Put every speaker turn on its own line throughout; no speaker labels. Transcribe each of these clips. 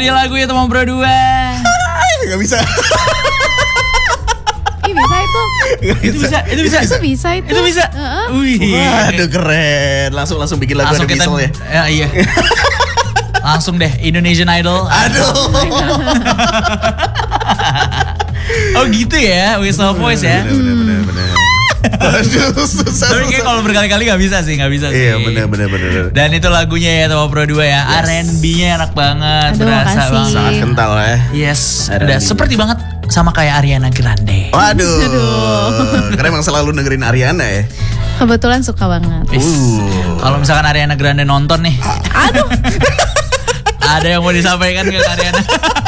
dia lagunya teman berdua.
Gak bisa.
Ih bisa itu.
Itu bisa.
Itu bisa.
Wih.
Waduh keren. Langsung bikin lagu
Langsung
ada
kita,
Bisel ya.
Iya. Langsung deh Indonesian Idol.
Aduh.
Oh gitu ya, Whistle Voice ya.
Bener. Aduh susah.
Tapi kayak kalau berkali-kali gak bisa sih.
Iya bener.
Dan itu lagunya ya Teman Pro 2 ya. R&B-nya enak banget.
Aduh,
berasa
makasih.
banget.
Sangat kental ya.
Yes.
R&B.
Udah seperti banget sama kayak Ariana Grande.
Waduh. Karena emang selalu dengerin Ariana ya.
Kebetulan suka banget.
Kalau misalkan Ariana Grande nonton nih.
Aduh.
Ada yang mau disampaikan ke Ariana?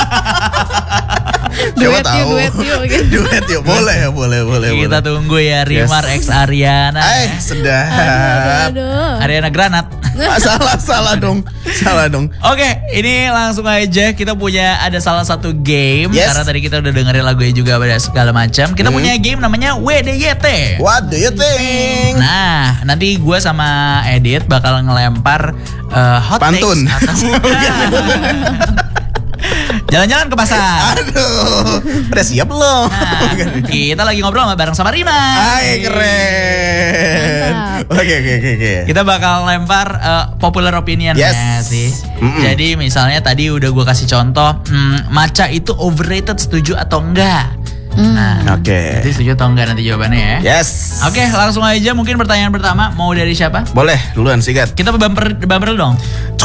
Duet yuk.
Boleh.
Kita tunggu ya Rimar X Ariana.
Sedap.
Aduh.
Ariana Granat.
Salah dong.
Oke, ini langsung aja kita punya ada salah satu game.
Yes.
Karena tadi kita udah dengerin lagunya juga pada segala macam. Kita punya game namanya WDYT.
What do you think?
Nah, nanti gue sama Edit bakal ngelempar hot
Pantun.
takes atau jalan-jalan ke pasar.
Aduh, udah siap belum?
Nah, kita lagi ngobrol bareng sama Rima.
Hai, keren. Oke.
Kita bakal lempar popular opinion
Yes.
ya sih. Jadi misalnya tadi udah gue kasih contoh, matcha itu overrated, setuju atau enggak? Nah,
Oke.
nanti setuju atau enggak nanti jawabannya ya.
Yes.
Oke, langsung aja mungkin pertanyaan pertama mau dari siapa?
Boleh, duluan sikat.
Kita bumper dulu dong.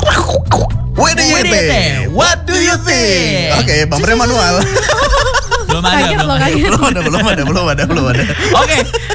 WDYT, what do you think? Oke, bumpernya manual.
Belum ada.
Belum ada.
Oke.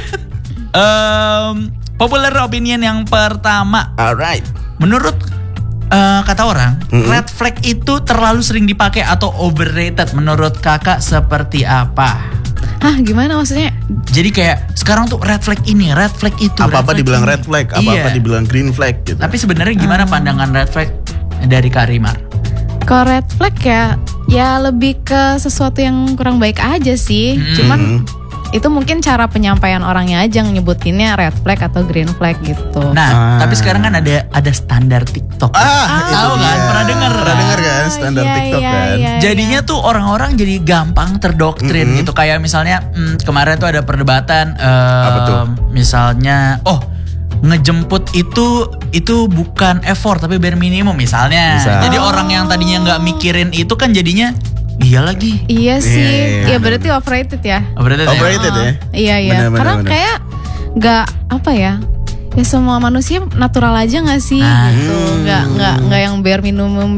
Popular opinion yang pertama.
Alright.
Menurut kata orang, red flag itu terlalu sering dipakai atau overrated. Menurut kakak seperti apa?
Hah, gimana maksudnya?
Jadi kayak sekarang tuh red flag ini, red flag itu.
Apa-apa
red flag
dibilang
ini.
red flag, apa-apa
Iya.
dibilang green flag gitu.
Tapi sebenarnya gimana pandangan red flag dari Kak Rimar?
Kalau red flag ya lebih ke sesuatu yang kurang baik aja sih. Cuman itu mungkin cara penyampaian orangnya aja nyebutinnya red flag atau green flag gitu.
Nah, tapi sekarang kan ada standar TikTok. Tahu
itu
kan?
dia.
Pernah dengar
kan standar TikTok kan.
Jadinya tuh orang-orang jadi gampang terdoktrin gitu. Kayak misalnya kemarin tuh ada perdebatan
Apa tuh?
misalnya ngejemput itu bukan effort tapi bare minimum misalnya. Jadi orang yang tadinya nggak mikirin itu kan jadinya iya lagi.
Iya sih.
Iya.
Ya berarti overrated ya.
Overrated ya.
Iya.
Bener.
Karena kayak nggak apa ya? Ya semua manusia natural aja nggak sih gitu. Nggak yang bare minimum.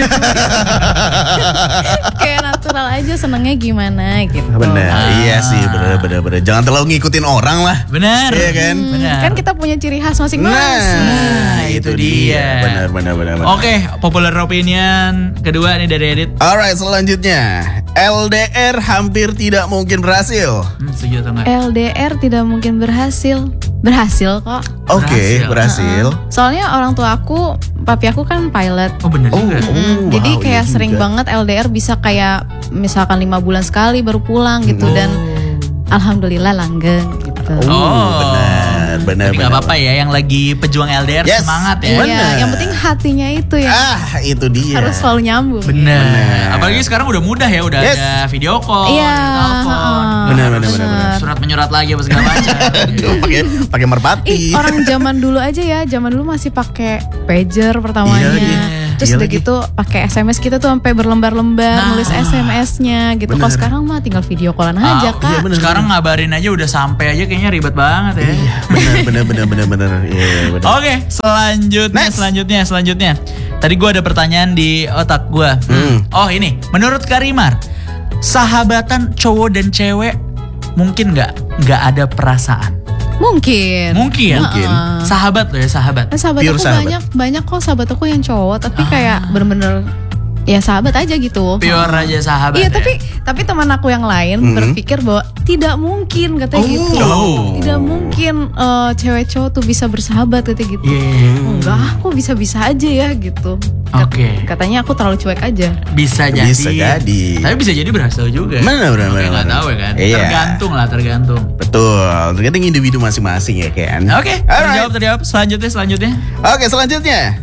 Kayak natural aja, senengnya gimana gitu.
Bener. Iya sih, bener. Jangan terlalu ngikutin orang lah.
Benar.
Iya kan?
Benar.
Kan kita punya ciri khas masing-masing.
Nah, itu dia.
Benar.
Oke, popular opinion kedua nih dari Edit.
Alright, selanjutnya LDR hampir tidak mungkin berhasil.
Setuju atau enggak?
LDR tidak mungkin berhasil kok.
Oke, berhasil.
Soalnya orang tua aku, papi aku kan pilot.
Oh benar juga.
Jadi
wow,
kayak
iya
sering
juga.
banget LDR bisa kayak misalkan 5 bulan sekali baru pulang gitu. Dan alhamdulillah langgeng gitu.
Benar.
Tapi gak apa-apa ya, yang lagi pejuang LDR
Yes.
semangat ya.
Iya,
Bener.
yang penting hatinya itu ya
Itu dia.
harus selalu nyambung.
Bener. Apalagi sekarang udah mudah ya, udah
Yes.
ada video call,
Iya,
ada telepon.
Bener.
Surat menyurat lagi apa segala macam.
Aduh, pakai merpati.
Orang zaman dulu aja ya, zaman dulu masih pakai pager pertamanya.
Iya.
Terus
Iya
udah
lagi.
gitu pakai SMS kita tuh sampai berlembar-lembar nulis SMS-nya gitu. Kalau sekarang mah tinggal video callan aja, Kak.
Sekarang ngabarin aja udah sampai aja kayaknya ribet banget ya.
Bener. Iya, bener.
Oke, selanjutnya. Tadi gue ada pertanyaan di otak gue. Oh ini, menurut Kak Rimar, sahabatan cowok dan cewek mungkin nggak ada perasaan?
Mungkin.
Sahabat loh ya, sahabat.
Sahabat
Pure
aku
sahabat.
banyak kok sahabat aku yang cowok tapi kayak bener-bener ya sahabat aja gitu.
Pure aja sahabat.
Iya,
ya?
tapi teman aku yang lain berpikir bahwa tidak mungkin katanya gitu. Tidak mungkin cewek cowok tuh bisa bersahabat katanya gitu. Enggak, kok bisa-bisa aja ya gitu.
Oke.
Katanya aku terlalu cuek aja.
Bisa jadi.
Tapi
bisa jadi berhasil juga.
Bener.
Nggak tahu ya kan.
Iya.
Tergantung.
Betul. Tergantung individu masing-masing ya kan.
Oke, terjawab. Selanjutnya.
Oke, selanjutnya.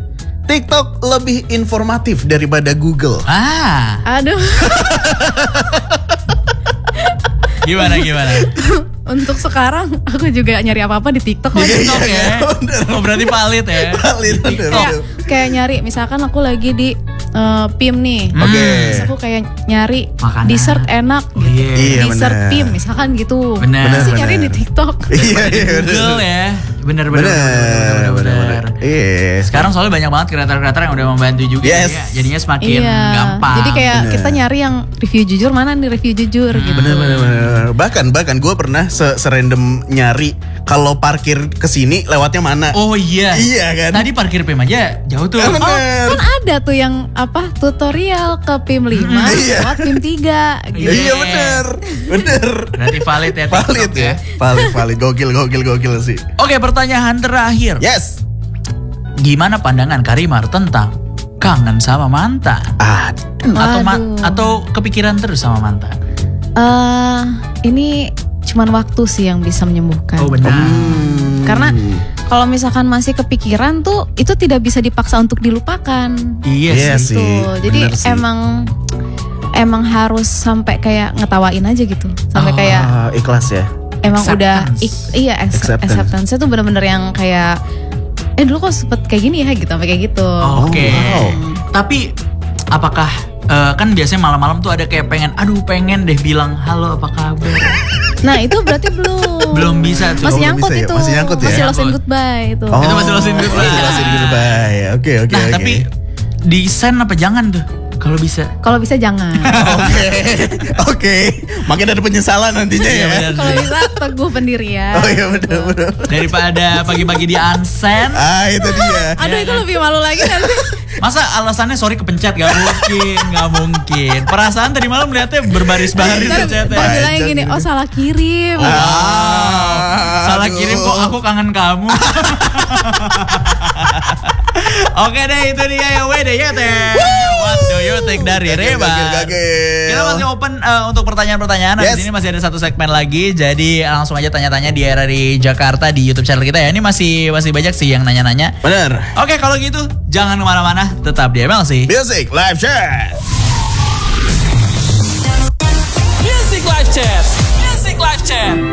TikTok lebih informatif daripada Google.
Aduh.
Gimana?
Untuk sekarang aku juga nyari apa-apa di TikTok lagi.
TikTok ya. Oh, berarti valid ya.
Valid.
Kayak nyari misalkan aku lagi di PIM nih.
Oke.
Terus aku kayak nyari
Makanan.
dessert enak gitu.
Iya,
Dessert
bener.
PIM misalkan gitu.
Bener.
Pasti nyari di TikTok.
Iya,
Google ya. Bener.
Bener. Iya.
Sekarang soalnya banyak banget kreator-kreator yang udah membantu juga.
Yes.
Ya. Jadinya semakin
Iya.
gampang.
Jadi kayak
Bener.
kita nyari yang review jujur, mana nih review jujur gitu.
Bener. Bahkan gue pernah serandom nyari kalau parkir kesini lewatnya mana.
Oh iya.
Iya kan?
Tadi parkir PIM aja jauh tuh.
Bener.
Kan ada tuh yang apa tutorial ke PIM 5
Iya.
lewat PIM 3 gitu.
Iya bener.
Berarti valid ya TikTok
Valid
ya.
ya. Valid. Gokil sih.
Oke, pertanyaan terakhir.
Yes.
Gimana pandangan Karimar tentang kangen sama mantan?
Waduh.
Atau kepikiran terus sama mantan?
Ini cuman waktu sih yang bisa menyembuhkan.
Oh benar.
Karena kalau misalkan masih kepikiran tuh itu tidak bisa dipaksa untuk dilupakan.
Iya
Yes.
sih.
sih,
Tuh. Jadi
bener sih.
emang harus sampai kayak ngetawain aja gitu. Sampai kayak
Ikhlas ya.
emang udah
Acceptance.
acceptance itu bener-bener yang kayak dulu kok sempet kayak gini ya gitu, sampai kayak gitu.
Oke.
wow.
Tapi apakah kan biasanya malam-malam tuh ada kayak pengen deh bilang halo apa kabar.
Nah itu berarti belum.
Belum bisa tuh.
Masih
Belum
nyangkut
bisa ya?
itu.
Masih nyangkut ya?
Masih lost in
Nyangkut.
goodbye itu.
Itu masih lost in goodbye.
Masih lost in goodbye. Oke.
Nah tapi di send apa jangan tuh kalau bisa?
Kalau bisa jangan.
Oke. Makin ada penyesalan nantinya
Iya,
ya.
benar.
Kalau bisa teguh pendirian.
Oh iya benar.
Daripada pagi-pagi di unsend.
Itu dia.
Aduh itu lebih malu lagi kan sih.
Masa alasannya sorry kepencet? Gak mungkin. Perasaan tadi malam lihatnya berbaris-baris
Ntar
chatnya.
bilangnya gini, oh salah kirim.
Salah kirim kok, aku kangen kamu. Oke deh, itu dia ya WDYT. What do you think dari Reba?
Gagil.
Kita masih open untuk pertanyaan-pertanyaan. Di
Yes.
sini masih ada satu segmen lagi. Jadi langsung aja tanya-tanya di era di Jakarta di YouTube channel kita ya. Ini masih banyak sih yang nanya-nanya.
Bener.
Oke, kalau gitu jangan kemana-mana, tetap di MLC.
Music Live Chat.
Music Live Chat.